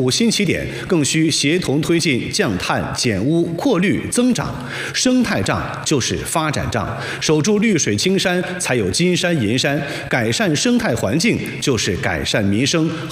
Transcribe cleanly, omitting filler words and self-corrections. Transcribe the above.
5新起点，更需协同推进降碳、减污、扩绿、增长。生态账就是发展账，守住绿水青山，才有金山银山。改善生态环境就是改善民生，